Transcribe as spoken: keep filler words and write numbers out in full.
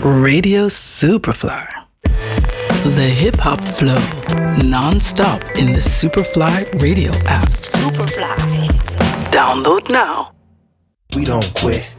Radio Superfly. The hip-hop flow, non-stop in the Superfly radio app. Superfly. Download now. We don't quit.